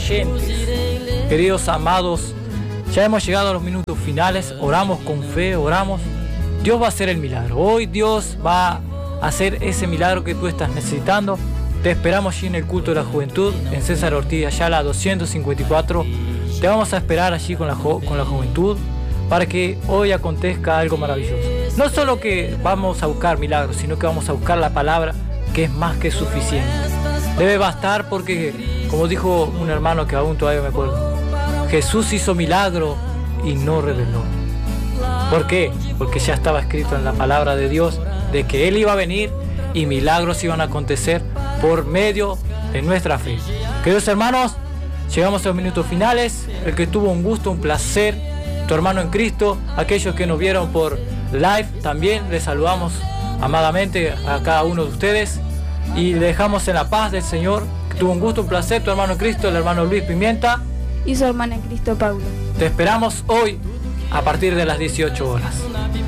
oyentes. Queridos amados, ya hemos llegado a los minutos finales. Oramos con fe, oramos. Dios va a hacer el milagro. Hoy Dios va a hacer ese milagro que tú estás necesitando. Te esperamos allí en el culto de la juventud, en César Ortiz Ayala 254. Te vamos a esperar allí con la juventud para que hoy acontezca algo maravilloso. No solo que vamos a buscar milagros, sino que vamos a buscar la palabra, que es más que suficiente. Debe bastar porque, como dijo un hermano que aún todavía me acuerdo, Jesús hizo milagro y no reveló. ¿Por qué? Porque ya estaba escrito en la palabra de Dios de que Él iba a venir y milagros iban a acontecer por medio de nuestra fe. Queridos hermanos, llegamos a los minutos finales. El que tuvo un gusto, un placer, tu hermano en Cristo, aquellos que nos vieron por live, también les saludamos amadamente a cada uno de ustedes y le dejamos en la paz del Señor. Que tuvo un gusto, un placer, tu hermano en Cristo, el hermano Luis Pimienta y su hermana en Cristo, Paula. Te esperamos hoy a partir de las 18 horas.